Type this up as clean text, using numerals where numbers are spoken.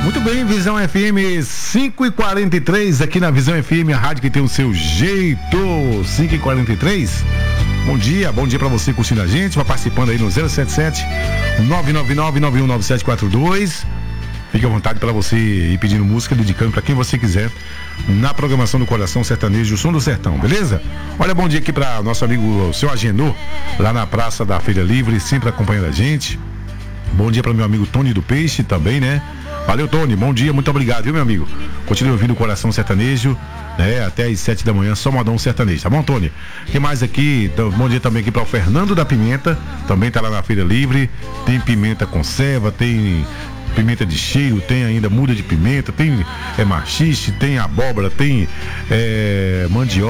Muito bem, Visão FM 5h43 aqui na Visão FM, a rádio que tem o seu jeito. 5h43. Bom dia pra você curtindo a gente, vai participando aí no 077 999-919742. Fique à vontade para você ir pedindo música, dedicando para quem você quiser na programação do Coração Sertanejo, o Som do Sertão, beleza? Olha, bom dia aqui para nosso amigo o seu Agenor, lá na Praça da Feira Livre, sempre acompanhando a gente. Bom dia para meu amigo Tony do Peixe também, né? Valeu, Tony, bom dia, muito obrigado, viu, meu amigo? Continue ouvindo o Coração Sertanejo, né? Até às 7 da manhã, só modão sertanejo, tá bom, Tony? Quem mais aqui? Então, bom dia também aqui para o Fernando da Pimenta, também tá lá na Feira Livre. Tem pimenta conserva, tem pimenta de cheiro, tem ainda muda de pimenta, tem machixe, tem abóbora, tem mandioca.